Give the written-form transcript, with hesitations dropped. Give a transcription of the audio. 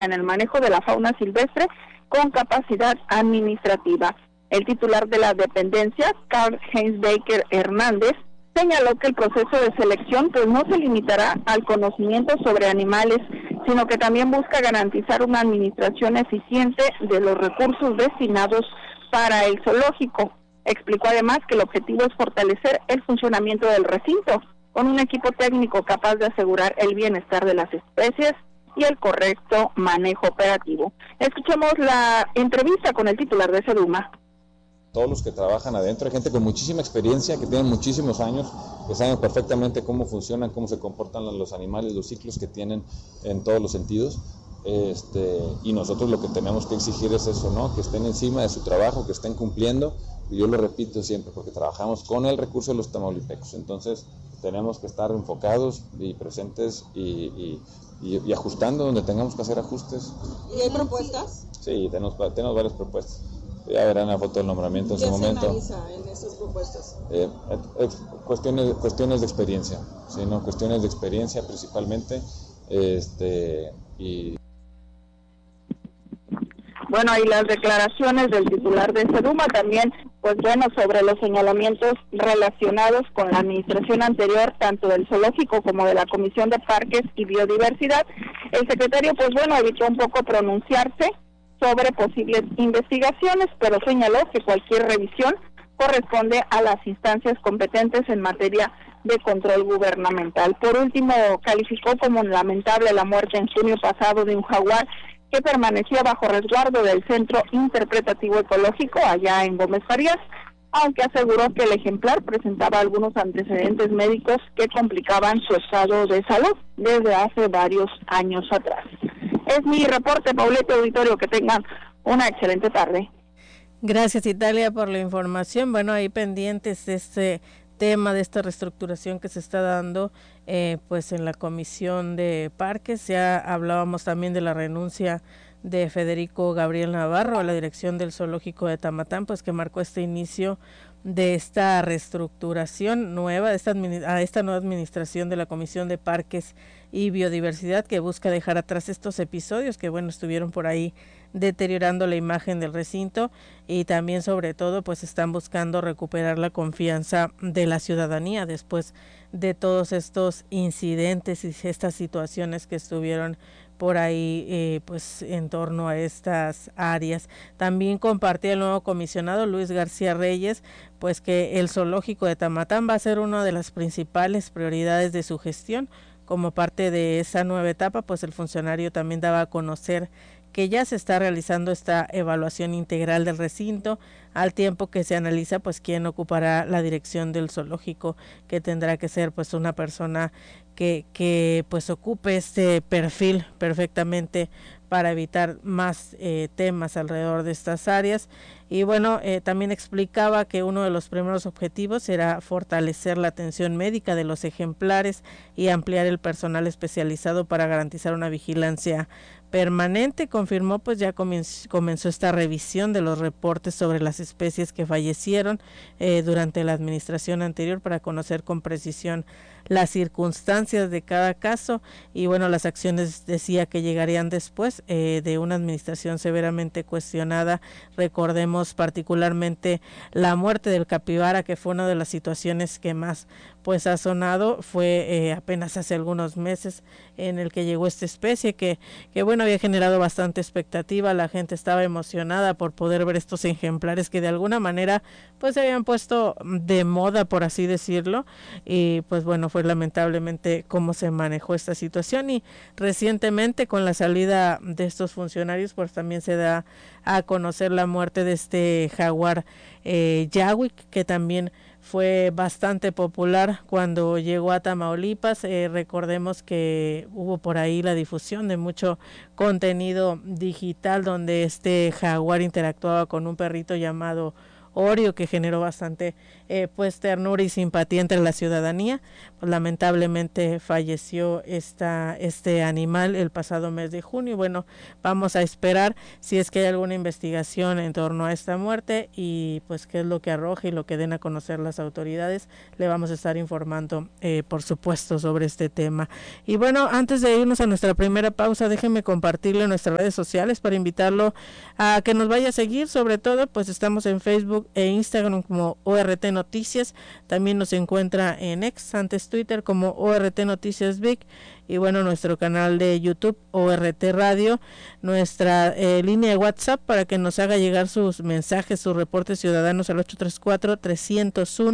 en el manejo de la fauna silvestre con capacidad administrativa. El titular de la dependencia, Karl-Heinz Baker Hernández, señaló que el proceso de selección pues no se limitará al conocimiento sobre animales, sino que también busca garantizar una administración eficiente de los recursos destinados para el zoológico. Explicó además que el objetivo es fortalecer el funcionamiento del recinto, con un equipo técnico capaz de asegurar el bienestar de las especies y el correcto manejo operativo. Escuchemos la entrevista con el titular de SEDUMA. Todos los que trabajan adentro, hay gente con muchísima experiencia, que tienen muchísimos años, que saben perfectamente cómo funcionan, cómo se comportan los animales, los ciclos que tienen en todos los sentidos. Y nosotros lo que tenemos que exigir es eso, ¿no? Que estén encima de su trabajo, que estén cumpliendo, y yo lo repito siempre, porque trabajamos con el recurso de los tamaulipecos, entonces tenemos que estar enfocados y presentes y ajustando donde tengamos que hacer ajustes. ¿Y hay propuestas? Sí, tenemos varias propuestas. Ya verán la foto del nombramiento en su momento. ¿Qué se analiza en estas propuestas? Cuestiones de experiencia, ¿sí? ¿No? Cuestiones de experiencia principalmente, y bueno, y las declaraciones del titular de SEDUMA también, pues bueno, sobre los señalamientos relacionados con la administración anterior, tanto del zoológico como de la Comisión de Parques y Biodiversidad. El secretario, pues bueno, evitó un poco pronunciarse sobre posibles investigaciones, pero señaló que cualquier revisión corresponde a las instancias competentes en materia de control gubernamental. Por último, calificó como lamentable la muerte en junio pasado de un jaguar que permanecía bajo resguardo del Centro Interpretativo Ecológico allá en Gómez Farías, aunque aseguró que el ejemplar presentaba algunos antecedentes médicos que complicaban su estado de salud desde hace varios años atrás. Es mi reporte, Paulete, auditorio, que tengan una excelente tarde. Gracias, Italia, por la información. Bueno, ahí pendientes de este tema, de esta reestructuración que se está dando pues en la Comisión de Parques. Ya hablábamos también de la renuncia de Federico Gabriel Navarro a la dirección del Zoológico de Tamatán, pues que marcó este inicio de esta reestructuración nueva, a esta nueva administración de la Comisión de Parques y Biodiversidad, que busca dejar atrás estos episodios que bueno estuvieron por ahí deteriorando la imagen del recinto, y también sobre todo pues están buscando recuperar la confianza de la ciudadanía después de todos estos incidentes y estas situaciones que estuvieron por ahí pues en torno a estas áreas. También compartió el nuevo comisionado Luis García Reyes pues que el zoológico de Tamatán va a ser una de las principales prioridades de su gestión. Como parte de esa nueva etapa, pues el funcionario también daba a conocer que ya se está realizando esta evaluación integral del recinto, al tiempo que se analiza pues quién ocupará la dirección del zoológico, que tendrá que ser pues una persona que pues ocupe este perfil perfectamente para evitar más temas alrededor de estas áreas. Y bueno, también explicaba que uno de los primeros objetivos era fortalecer la atención médica de los ejemplares y ampliar el personal especializado para garantizar una vigilancia permanente. Confirmó pues ya comenzó esta revisión de los reportes sobre las especies que fallecieron durante la administración anterior para conocer con precisión las circunstancias de cada caso, y bueno, las acciones decía que llegarían después de una administración severamente cuestionada. Recordemos particularmente la muerte del capibara, que fue una de las situaciones que más pues ha sonado. Fue apenas hace algunos meses en el que llegó esta especie que bueno, había generado bastante expectativa. La gente estaba emocionada por poder ver estos ejemplares que de alguna manera pues se habían puesto de moda, por así decirlo, y pues bueno, fue lamentablemente cómo se manejó esta situación. Y recientemente, con la salida de estos funcionarios, pues también se da a conocer la muerte de este jaguar Yawick, que también fue bastante popular cuando llegó a Tamaulipas. Recordemos que hubo por ahí la difusión de mucho contenido digital donde este jaguar interactuaba con un perrito llamado Orio, que generó bastante pues ternura y simpatía entre la ciudadanía. Pues lamentablemente falleció este animal el pasado mes de junio. Bueno, vamos a esperar si es que hay alguna investigación en torno a esta muerte y pues qué es lo que arroja y lo que den a conocer las autoridades. Le vamos a estar informando por supuesto sobre este tema. Y bueno, antes de irnos a nuestra primera pausa, déjenme compartirle nuestras redes sociales para invitarlo a que nos vaya a seguir. Sobre todo pues estamos en Facebook e Instagram como ORT Noticias, también nos encuentra en X, antes Twitter, como ORT Noticias Vic, y bueno, nuestro canal de YouTube ORT Radio, nuestra línea de WhatsApp para que nos haga llegar sus mensajes, sus reportes ciudadanos al 834-301